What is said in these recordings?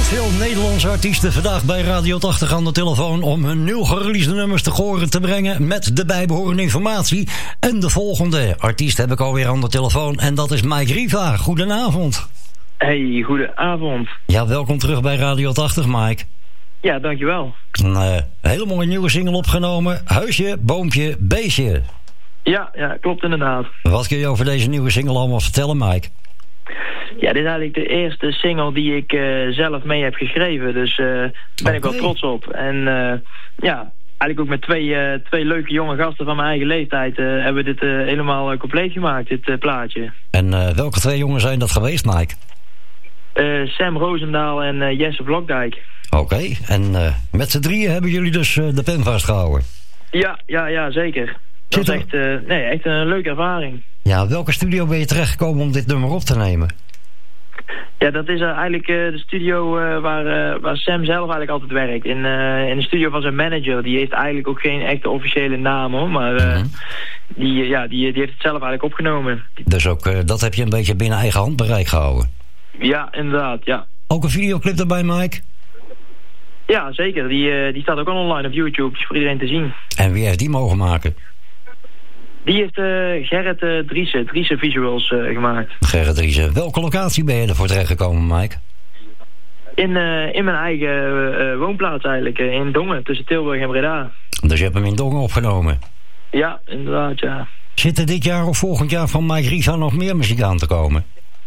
Veel Nederlandse artiesten vandaag bij Radio 80 aan de telefoon om hun nieuw gereleasede nummers te horen te brengen met de bijbehorende informatie. En de volgende artiest heb ik alweer aan de telefoon en dat is Mike Riva. Goedenavond. Hey, goedenavond. Ja, welkom terug bij Radio 80, Mike. Ja, dankjewel. Een hele mooie nieuwe single opgenomen. Huisje, boompje, beestje. Ja, klopt inderdaad. Wat kun je over deze nieuwe single allemaal vertellen, Mike? Ja, dit is eigenlijk de eerste single die ik zelf mee heb geschreven. Dus daar ben ik wel trots op. En eigenlijk ook met twee leuke jonge gasten van mijn eigen leeftijd hebben we dit helemaal compleet gemaakt, dit plaatje. En welke twee jongen zijn dat geweest, Mike? Sam Roosendaal en Jesse Blokdijk. Oké, en met z'n drieën hebben jullie dus de pen vastgehouden? Ja, zeker. Dat is echt een leuke ervaring. Ja, welke studio ben je terechtgekomen om dit nummer op te nemen? Ja, dat is eigenlijk de studio waar Sam zelf eigenlijk altijd werkt. In de studio van zijn manager. Die heeft eigenlijk ook geen echte officiële naam, hoor. Maar die heeft het zelf eigenlijk opgenomen. Dus ook dat heb je een beetje binnen eigen handbereik gehouden? Ja, inderdaad, ja. Ook een videoclip erbij, Mike? Ja, zeker. Die staat ook al online op YouTube. Die is voor iedereen te zien. En wie heeft die mogen maken? Die heeft Gerrit Driessen Visuals gemaakt. Gerrit Driessen. Welke locatie ben je ervoor terechtgekomen, Mike? In mijn eigen woonplaats eigenlijk. In Dongen, tussen Tilburg en Breda. Dus je hebt hem in Dongen opgenomen? Ja, inderdaad, ja. Zit er dit jaar of volgend jaar van Mike Riva nog meer muziek aan te komen?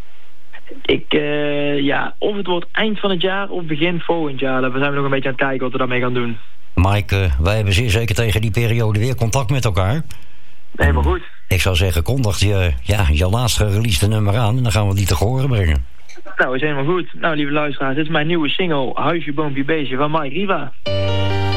Of het wordt eind van het jaar of begin volgend jaar. Daar zijn we nog een beetje aan het kijken wat we daarmee gaan doen. Mike, wij hebben zeer zeker tegen die periode weer contact met elkaar. Helemaal goed. Ik zou zeggen, kondig je laatst gereleasede nummer aan en dan gaan we die te horen brengen. Nou, is helemaal goed. Nou, lieve luisteraars, dit is mijn nieuwe single Huisje, Boompje, Beestje van Mike Riva.